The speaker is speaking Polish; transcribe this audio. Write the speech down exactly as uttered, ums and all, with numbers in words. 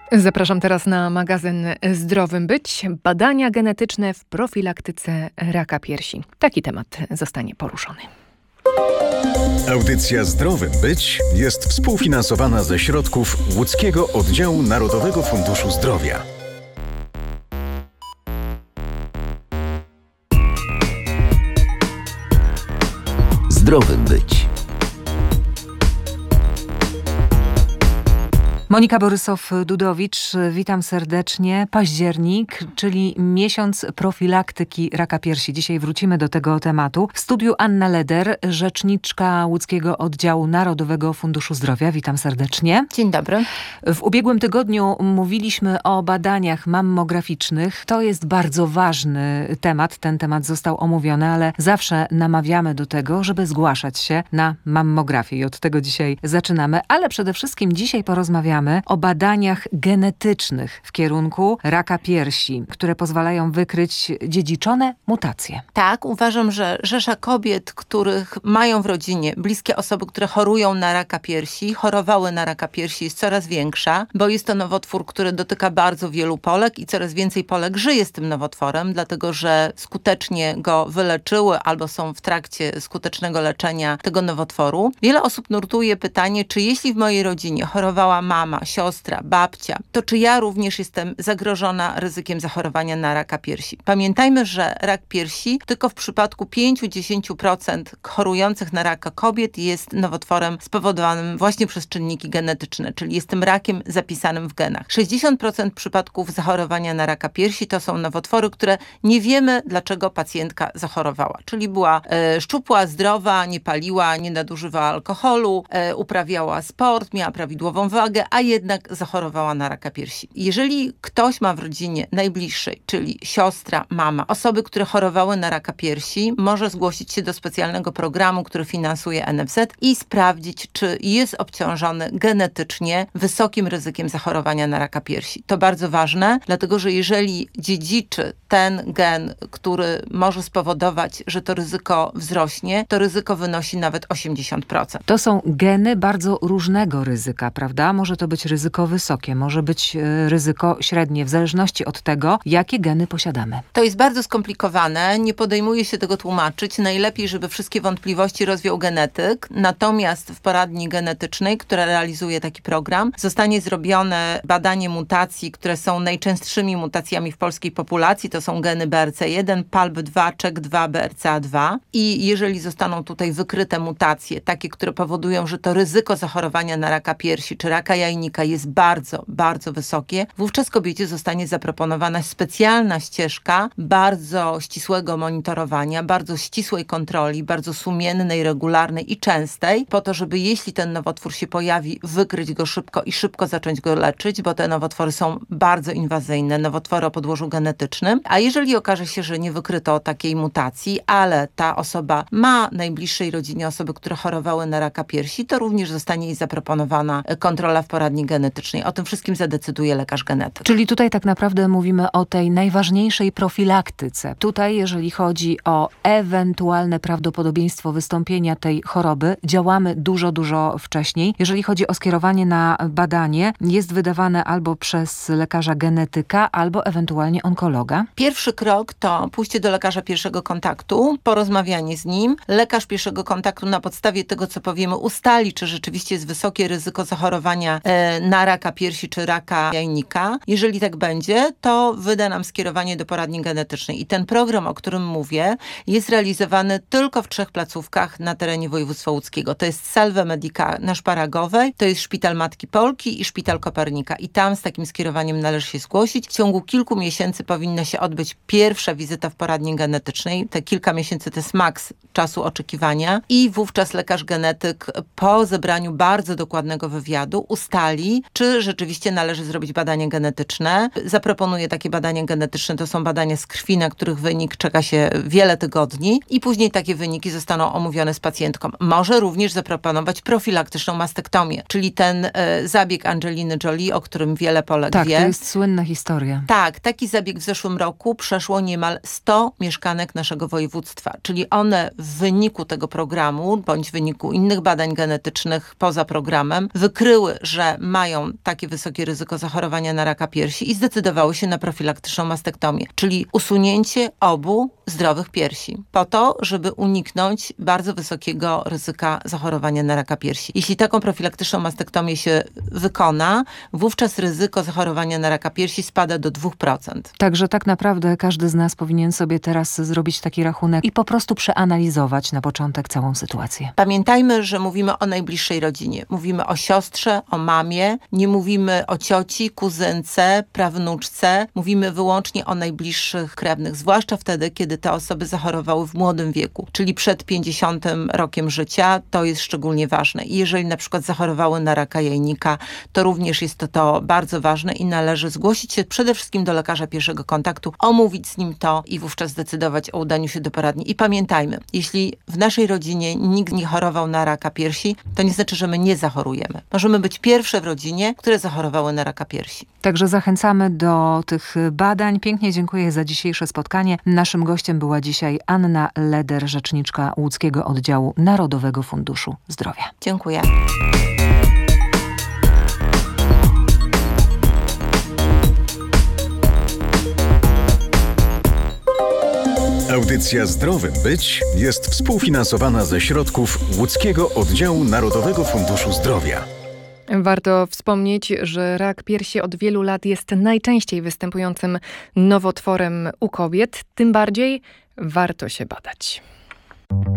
Zapraszam teraz na magazyn Zdrowym Być. Badania genetyczne w profilaktyce raka piersi. Taki temat zostanie poruszony. Audycja Zdrowym Być jest współfinansowana ze środków Łódzkiego Oddziału Narodowego Funduszu Zdrowia. Zdrowym Być. Monika Borysow-Dudowicz, witam serdecznie. Październik, czyli miesiąc profilaktyki raka piersi. Dzisiaj wrócimy do tego tematu. W studiu Anna Leder, rzeczniczka Łódzkiego Oddziału Narodowego Funduszu Zdrowia. Witam serdecznie. Dzień dobry. W ubiegłym tygodniu mówiliśmy o badaniach mammograficznych. To jest bardzo ważny temat. Ten temat został omówiony, ale zawsze namawiamy do tego, żeby zgłaszać się na mammografię. I od tego dzisiaj zaczynamy. Ale przede wszystkim dzisiaj porozmawiamy o badaniach genetycznych w kierunku raka piersi, które pozwalają wykryć dziedziczone mutacje. Tak, uważam, że rzesza kobiet, których mają w rodzinie bliskie osoby, które chorują na raka piersi, chorowały na raka piersi, jest coraz większa, bo jest to nowotwór, który dotyka bardzo wielu Polek i coraz więcej Polek żyje z tym nowotworem, dlatego że skutecznie go wyleczyły albo są w trakcie skutecznego leczenia tego nowotworu. Wiele osób nurtuje pytanie, czy jeśli w mojej rodzinie chorowała mama, mama, siostra, babcia, to czy ja również jestem zagrożona ryzykiem zachorowania na raka piersi? Pamiętajmy, że rak piersi tylko w przypadku pięć do dziesięciu procent chorujących na raka kobiet jest nowotworem spowodowanym właśnie przez czynniki genetyczne, czyli jest tym rakiem zapisanym w genach. sześćdziesiąt procent przypadków zachorowania na raka piersi to są nowotwory, które nie wiemy, dlaczego pacjentka zachorowała. Czyli była e, szczupła, zdrowa, nie paliła, nie nadużywała alkoholu, e, uprawiała sport, miała prawidłową wagę, a jednak zachorowała na raka piersi. Jeżeli ktoś ma w rodzinie najbliższej, czyli siostra, mama, osoby, które chorowały na raka piersi, może zgłosić się do specjalnego programu, który finansuje N F Z i sprawdzić, czy jest obciążony genetycznie wysokim ryzykiem zachorowania na raka piersi. To bardzo ważne, dlatego że jeżeli dziedziczy ten gen, który może spowodować, że to ryzyko wzrośnie, to ryzyko wynosi nawet osiemdziesiąt procent. To są geny bardzo różnego ryzyka, prawda? Może to być ryzyko wysokie, może być ryzyko średnie, w zależności od tego, jakie geny posiadamy. To jest bardzo skomplikowane, nie podejmuje się tego tłumaczyć. Najlepiej, żeby wszystkie wątpliwości rozwiał genetyk. Natomiast w poradni genetycznej, która realizuje taki program, zostanie zrobione badanie mutacji, które są najczęstszymi mutacjami w polskiej populacji. To są geny B R C jeden, P A L B dwa, C Z K dwa, B R C A dwa. I jeżeli zostaną tutaj wykryte mutacje, takie, które powodują, że to ryzyko zachorowania na raka piersi czy raka jajnika jest bardzo, bardzo wysokie, wówczas kobiecie zostanie zaproponowana specjalna ścieżka bardzo ścisłego monitorowania, bardzo ścisłej kontroli, bardzo sumiennej, regularnej i częstej, po to, żeby jeśli ten nowotwór się pojawi, wykryć go szybko i szybko zacząć go leczyć, bo te nowotwory są bardzo inwazyjne, nowotwory o podłożu genetycznym. A jeżeli okaże się, że nie wykryto takiej mutacji, ale ta osoba ma w najbliższej rodzinie osoby, które chorowały na raka piersi, to również zostanie jej zaproponowana kontrola w poradni genetycznej. O tym wszystkim zadecyduje lekarz genetyk. Czyli tutaj tak naprawdę mówimy o tej najważniejszej profilaktyce. Tutaj, jeżeli chodzi o ewentualne prawdopodobieństwo wystąpienia tej choroby, działamy dużo, dużo wcześniej. Jeżeli chodzi o skierowanie na badanie, jest wydawane albo przez lekarza genetyka, albo ewentualnie onkologa. Pierwszy krok to pójście do lekarza pierwszego kontaktu, porozmawianie z nim. Lekarz pierwszego kontaktu na podstawie tego, co powiemy, ustali, czy rzeczywiście jest wysokie ryzyko zachorowania e, na raka piersi czy raka jajnika. Jeżeli tak będzie, to wyda nam skierowanie do poradni genetycznej. I ten program, o którym mówię, jest realizowany tylko w trzech placówkach na terenie województwa łódzkiego. To jest Salve Medica na Szparagowej, to jest Szpital Matki Polki i Szpital Kopernika. I tam z takim skierowaniem należy się zgłosić. W ciągu kilku miesięcy powinna się odbyć pierwsza wizyta w poradni genetycznej. Te kilka miesięcy to jest maks czasu oczekiwania. I wówczas lekarz genetyk po zebraniu bardzo dokładnego wywiadu ustali, czy rzeczywiście należy zrobić badanie genetyczne. Zaproponuje takie badanie genetyczne. To są badania z krwi, na których wynik czeka się wiele tygodni i później takie wyniki zostaną omówione z pacjentką. Może również zaproponować profilaktyczną mastektomię, czyli ten e, zabieg Angeliny Jolie, o którym wiele Polek tak, wie. Tak, to jest słynna historia. Tak, taki zabieg w zeszłym roku przeszło niemal sto mieszkanek naszego województwa, czyli one w wyniku tego programu, bądź w wyniku innych badań genetycznych poza programem, wykryły, że że mają takie wysokie ryzyko zachorowania na raka piersi i zdecydowały się na profilaktyczną mastektomię, czyli usunięcie obu zdrowych piersi, po to, żeby uniknąć bardzo wysokiego ryzyka zachorowania na raka piersi. Jeśli taką profilaktyczną mastektomię się wykona, wówczas ryzyko zachorowania na raka piersi spada do dwóch procent. Także tak naprawdę każdy z nas powinien sobie teraz zrobić taki rachunek i po prostu przeanalizować na początek całą sytuację. Pamiętajmy, że mówimy o najbliższej rodzinie. Mówimy o siostrze, o mamie, nie mówimy o cioci, kuzynce, prawnuczce. Mówimy wyłącznie o najbliższych krewnych, zwłaszcza wtedy, kiedy te osoby zachorowały w młodym wieku, czyli przed pięćdziesiątym rokiem życia. To jest szczególnie ważne. I jeżeli na przykład zachorowały na raka jajnika, to również jest to, to bardzo ważne i należy zgłosić się przede wszystkim do lekarza pierwszego kontaktu, omówić z nim to i wówczas zdecydować o udaniu się do poradni. I pamiętajmy, jeśli w naszej rodzinie nikt nie chorował na raka piersi, to nie znaczy, że my nie zachorujemy. Możemy być pierwsze w rodzinie, które zachorowały na raka piersi. Także zachęcamy do tych badań. Pięknie dziękuję za dzisiejsze spotkanie. Naszym gościem była dzisiaj Anna Leder, rzeczniczka Łódzkiego Oddziału Narodowego Funduszu Zdrowia. Dziękuję. Audycja Zdrowym Być jest współfinansowana ze środków Łódzkiego Oddziału Narodowego Funduszu Zdrowia. Warto wspomnieć, że rak piersi od wielu lat jest najczęściej występującym nowotworem u kobiet. Tym bardziej warto się badać.